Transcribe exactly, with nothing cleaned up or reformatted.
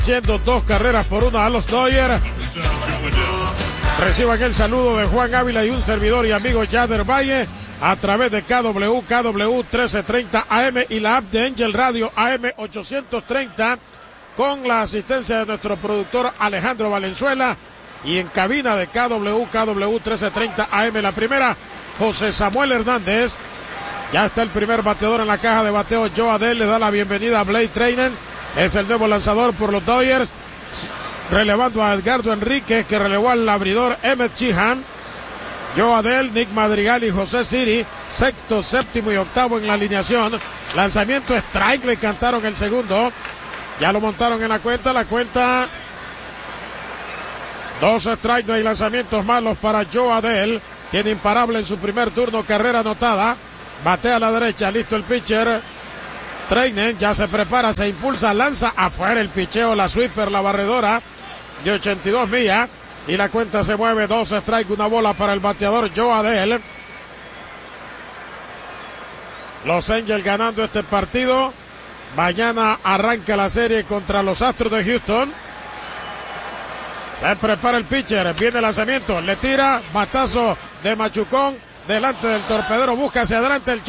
Siendo dos carreras por una a los Dodgers. Reciban el saludo de Juan Ávila y un servidor y amigo Yader Valle a través de K W, K W trece treinta A M y la app de Angel Radio A M ochocientos treinta con la asistencia de nuestro productor Alejandro Valenzuela y en cabina de K W, K W trece treinta A M la primera, José Samuel Hernández. Ya está el primer bateador en la caja de bateo. Joe Adell le da la bienvenida a Blake Treinen. Es el nuevo lanzador por los Dodgers, relevando a Edgardo Enríquez, que relevó al abridor Emmett Sheehan. Joe Adell, Nick Madrigal y José Siri, sexto, séptimo y octavo en la alineación. Lanzamiento strike, le cantaron el segundo. Ya lo montaron en la cuenta, la cuenta. Dos strikes, no hay lanzamientos malos para Joe Adell. Tiene imparable en su primer turno, carrera anotada. Batea a la derecha, listo el pitcher. Treinen ya se prepara, se impulsa, lanza afuera el picheo, la sweeper, la barredora de ochenta y dos millas. Y la cuenta se mueve, dos strikes, una bola para el bateador Joe Adell. Los Angels ganando este partido. Mañana arranca la serie contra los Astros de Houston. Se prepara el pitcher, viene el lanzamiento, le tira, batazo de machucón, delante del torpedero, busca hacia adelante el